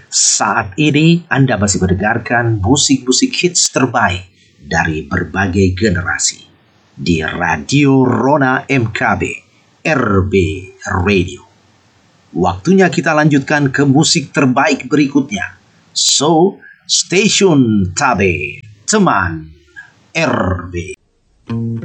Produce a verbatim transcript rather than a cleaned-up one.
Saat ini Anda masih mendengarkan musik-musik hits terbaik dari berbagai generasi di Radio Rona M K B, R B Radio. Waktunya kita lanjutkan ke musik terbaik berikutnya. So, Stasiun Tabe, teman R B.